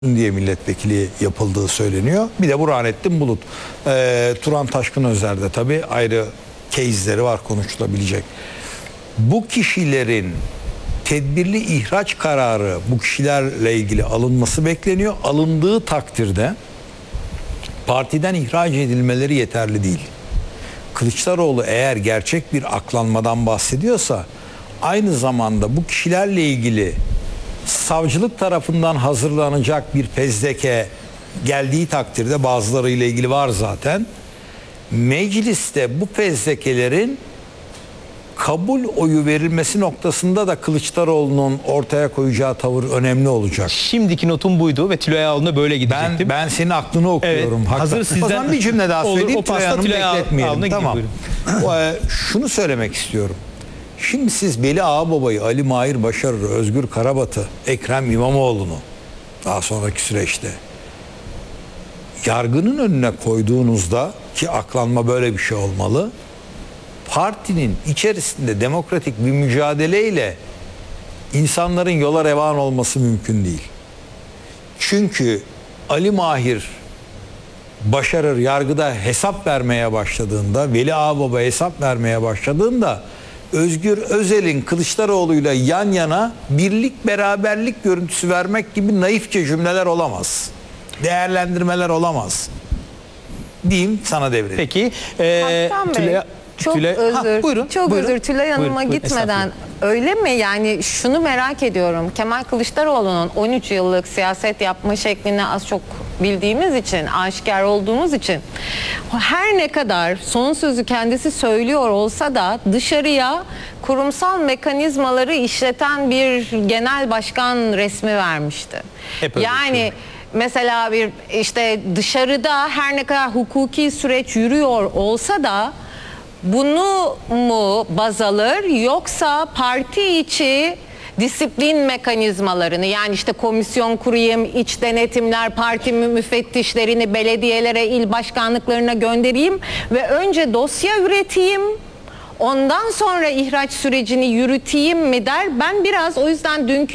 diye milletvekili yapıldığı söyleniyor. Bir de Burhanettin Bulut. Turan Taşkın Özer'de tabii ayrı case'leri var konuşulabilecek. Bu kişilerin tedbirli ihraç kararı bu kişilerle ilgili alınması bekleniyor. Alındığı takdirde partiden ihraç edilmeleri yeterli değil. Kılıçdaroğlu eğer gerçek bir aklanmadan bahsediyorsa aynı zamanda bu kişilerle ilgili savcılık tarafından hazırlanacak bir fezleke geldiği takdirde, bazılarıyla ilgili var zaten, mecliste bu fezlekelerin kabul oyu verilmesi noktasında da Kılıçdaroğlu'nun ortaya koyacağı tavır önemli olacak. Şimdiki notum buydu ve Tülay Ağlı'na böyle gidecektim. Ben senin aklını okuyorum. Evet, hazır sizden. O zaman bir cümle daha söyleyeyim. O pasta Tülay bekletmeyelim. Tamam. Şunu söylemek istiyorum. Şimdi siz Veli Ağababa'yı, Ali Mahir Başarır'ı, Özgür Karabat'ı, Ekrem İmamoğlu'nu daha sonraki süreçte yargının önüne koyduğunuzda, ki aklanma böyle bir şey olmalı, partinin içerisinde demokratik bir mücadeleyle insanların yola revan olması mümkün değil. Çünkü Ali Mahir Başarır yargıda hesap vermeye başladığında, Veli Ağababa hesap vermeye başladığında, Özgür Özel'in Kılıçdaroğlu'yla yan yana birlik beraberlik görüntüsü vermek gibi naifçe cümleler olamaz. Değerlendirmeler olamaz. Diyeyim, sana devredeyim. Peki. Çok özür. Buyurun. Çok buyurun. özür. Tülay Hanım'a gitmeden, öyle mi? Yani şunu merak ediyorum. Kemal Kılıçdaroğlu'nun 13 yıllık siyaset yapma şeklini az çok bildiğimiz için, aşikar olduğumuz için, her ne kadar son sözü kendisi söylüyor olsa da dışarıya kurumsal mekanizmaları işleten bir genel başkan resmi vermişti. Yani mesela bir işte dışarıda her ne kadar hukuki süreç yürüyor olsa da bunu mu baz alır, yoksa parti içi disiplin mekanizmalarını, yani işte komisyon kurayım, iç denetimler, parti müfettişlerini belediyelere, il başkanlıklarına göndereyim ve önce dosya üreteyim, ondan sonra ihraç sürecini yürüteyim mi der? Ben biraz o yüzden dünkü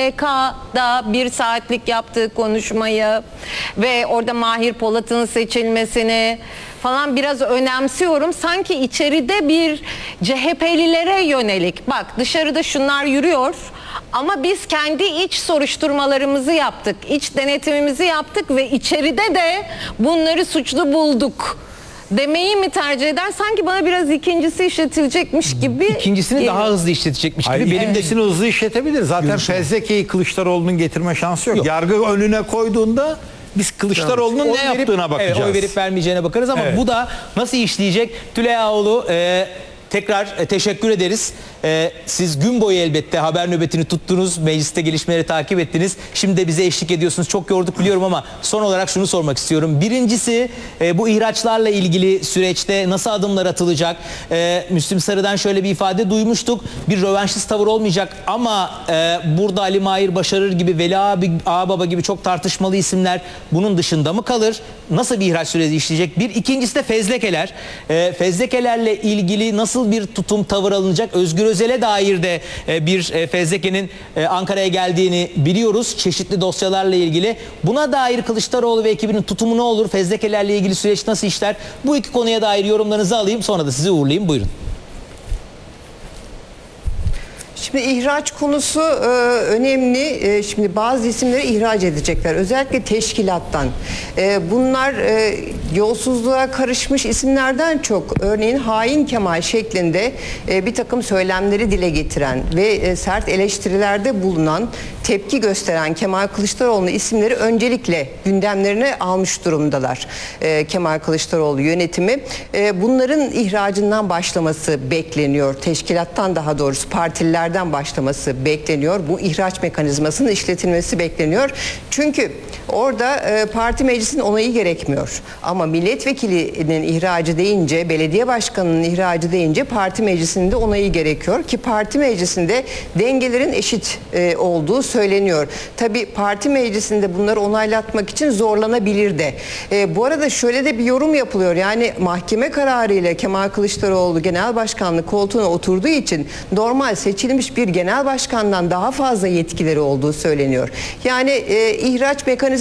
YDK'da 1 saatlik yaptığı konuşmayı ve orada Mahir Polat'ın seçilmesini falan biraz önemsiyorum. Sanki içeride bir CHP'lilere yönelik, bak dışarıda şunlar yürüyor ama biz kendi iç soruşturmalarımızı yaptık, iç denetimimizi yaptık ve içeride de bunları suçlu bulduk demeyi mi tercih eder? Sanki bana biraz ikincisi işletilecekmiş gibi. İkincisini daha hızlı işletecekmiş gibi. Benim de hızlı işletebilir. Zaten fezlekeyi Kılıçdaroğlu'nun getirme şansı yok. Yargı önüne koyduğunda biz Kılıçdaroğlu'nun ne yaptığına bakacağız. Evet, oy verip vermeyeceğine bakarız ama bu da nasıl işleyecek? Tülay Ağlı, tekrar teşekkür ederiz. Siz gün boyu elbette haber nöbetini tuttunuz, mecliste gelişmeleri takip ettiniz. Şimdi de bize eşlik ediyorsunuz. Çok yorduk biliyorum ama son olarak şunu sormak istiyorum. Birincisi, bu ihraçlarla ilgili süreçte nasıl adımlar atılacak? Müslüm Sarı'dan şöyle bir ifade duymuştuk. Bir rövanşist tavır olmayacak ama burada Ali Mahir Başarır gibi, Veli Ağababa gibi çok tartışmalı isimler bunun dışında mı kalır? Nasıl bir ihraç süreci işleyecek? İkincisi de fezlekeler. Fezlekelerle ilgili nasıl bir tutum, tavır alınacak? Özgür Özel'e dair de bir fezlekenin Ankara'ya geldiğini biliyoruz. Çeşitli dosyalarla ilgili. Buna dair Kılıçdaroğlu ve ekibinin tutumu ne olur? Fezlekelerle ilgili süreç nasıl işler? Bu iki konuya dair yorumlarınızı alayım. Sonra da sizi uğurlayayım. Buyurun. Şimdi ihraç konusu önemli. Şimdi bazı isimleri ihraç edecekler. Özellikle teşkilattan. Bunlar yolsuzluğa karışmış isimlerden çok, örneğin hain Kemal şeklinde bir takım söylemleri dile getiren ve sert eleştirilerde bulunan, tepki gösteren Kemal Kılıçdaroğlu isimleri öncelikle gündemlerine almış durumdalar. Kemal Kılıçdaroğlu yönetimi. Bunların ihracından başlaması bekleniyor. Teşkilattan, daha doğrusu partililerden başlaması bekleniyor. Bu ihraç mekanizmasının işletilmesi bekleniyor. Çünkü Orada parti meclisinin onayı gerekmiyor. Ama milletvekilinin ihracı deyince, belediye başkanının ihracı deyince parti meclisinde onayı gerekiyor ki parti meclisinde dengelerin eşit olduğu söyleniyor. Tabii parti meclisinde bunları onaylatmak için zorlanabilir de. Bu arada şöyle de bir yorum yapılıyor. Yani mahkeme kararıyla Kemal Kılıçdaroğlu genel başkanlık koltuğuna oturduğu için normal seçilmiş bir genel başkandan daha fazla yetkileri olduğu söyleniyor. Yani ihraç mekanizması